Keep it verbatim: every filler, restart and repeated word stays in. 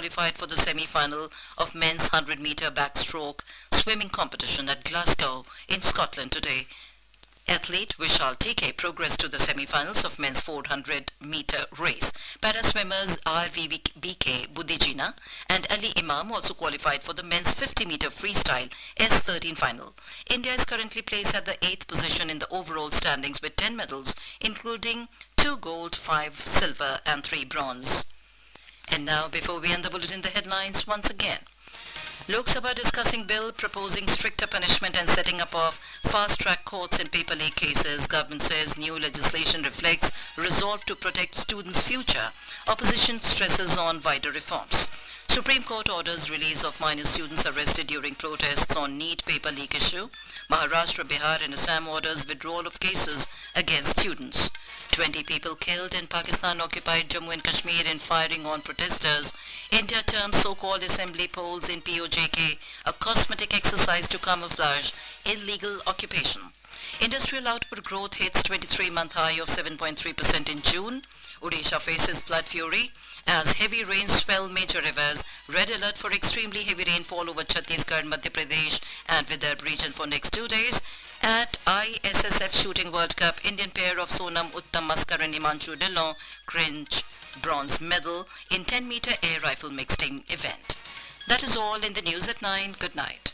qualified for the semi-final of men's one hundred meter backstroke swimming competition at Glasgow in Scotland today. Athlete Vishal T K progressed to the semi-finals of men's four hundred meter race. Para-swimmers R V B K Budijina and Ali Imam also qualified for the men's fifty meter freestyle S thirteen final. India is currently placed at the eighth position in the overall standings with ten medals, including two gold, five silver and three bronze. And now, before we end the bulletin, the headlines once again. Lok Sabha discussing bill proposing stricter punishment and setting up of fast-track courts in paper leak cases. Government says new legislation reflects resolve to protect students' future. Opposition stresses on wider reforms. Supreme Court orders release of minor students arrested during protests on NEET paper leak issue. Maharashtra, Bihar and Assam orders withdrawal of cases against students. twenty people killed in Pakistan-occupied Jammu and Kashmir in firing on protesters. India terms so-called assembly polls in P O J K a cosmetic exercise to camouflage illegal occupation. Industrial output growth hits twenty-three month high of seven point three percent in June. Odisha faces flood fury as heavy rains swell major rivers. Red alert for extremely heavy rainfall over Chhattisgarh, Madhya Pradesh and Vidarbha region for next two days. At I S S F Shooting World Cup, Indian pair of Sonam Uttam Maskar and Himanshu Dillon clinch bronze medal in ten meter air rifle mixed team event. That is all in the news at nine. Good night.